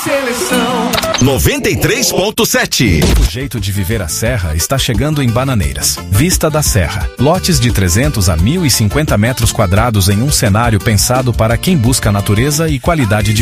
seleção. 93.7. O jeito de viver a Serra está chegando em Bananeiras. Vista da Serra. Lotes de 300 a 1.050 metros quadrados em um cenário pensado para quem busca natureza e qualidade de